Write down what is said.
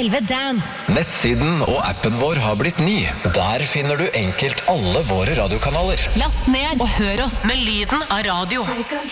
11 Dance. Nettsiden og appen vår har blitt ny. Der finner du enkelt alle våre radiokanaler. Last ned og hør oss med lyden av radio.